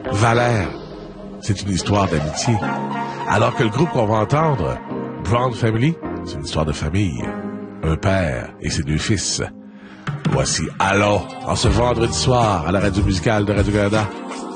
Valère, c'est une histoire d'amitié. Alors que le groupe qu'on va entendre, Brown Family, c'est une histoire de famille. Un père et ses deux fils. Voici Allons, en ce vendredi soir, à la radio musicale de Radio-Canada.